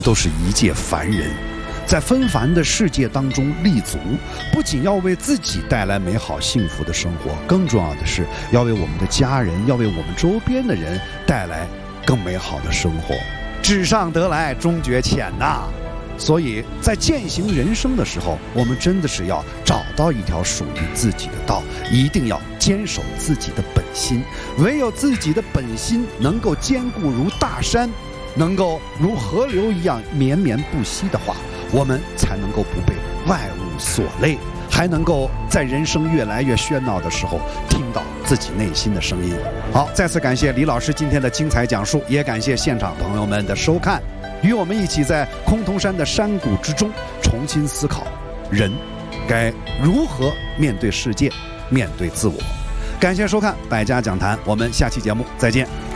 都是一介凡人，在纷繁的世界当中立足，不仅要为自己带来美好幸福的生活，更重要的是要为我们的家人，要为我们周边的人带来更美好的生活。纸上得来终觉浅呐，所以在践行人生的时候，我们真的是要找到一条属于自己的道，一定要坚守自己的本心。唯有自己的本心能够坚固如大山，能够如河流一样绵绵不息的话，我们才能够不被外物所累，还能够在人生越来越喧闹的时候听到自己内心的声音。好，再次感谢李老师今天的精彩讲述，也感谢现场朋友们的收看，与我们一起在崆峒山的山谷之中重新思考人该如何面对世界，面对自我。感谢收看百家讲坛，我们下期节目再见。